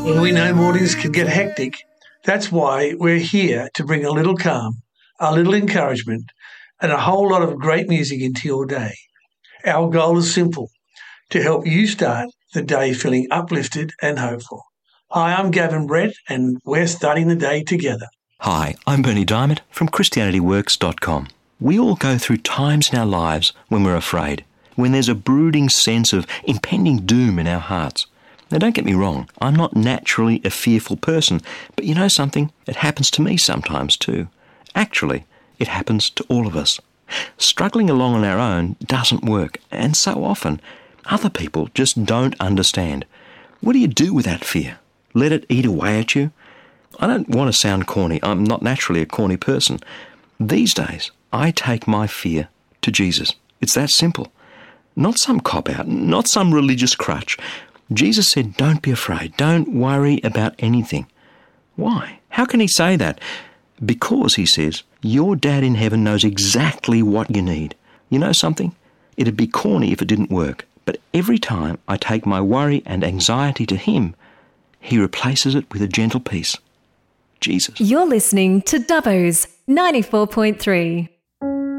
And we know mornings can get hectic. That's why we're here to bring a little calm, a little encouragement, and a whole lot of great music into your day. Our goal is simple, to help you start the day feeling uplifted and hopeful. Hi, I'm Gavin Brett, and we're starting the day together. Hi, I'm Bernie Diamond from ChristianityWorks.com. We all go through times in our lives when we're afraid, when there's a brooding sense of impending doom in our hearts. Now, don't get me wrong, I'm not naturally a fearful person, but you know something? It happens to me sometimes too. Actually, it happens to all of us. Struggling along on our own doesn't work, and so often, other people just don't understand. What do you do with that fear? Let it eat away at you? I don't want to sound corny. I'm not naturally a corny person. These days, I take my fear to Jesus. It's that simple. Not some cop-out, not some religious crutch. Jesus said, don't be afraid. Don't worry about anything. Why? How can he say that? Because, he says, your dad in heaven knows exactly what you need. You know something? It'd be corny if it didn't work. But every time I take my worry and anxiety to him, he replaces it with a gentle peace. Jesus. You're listening to Dubbo's 94.3.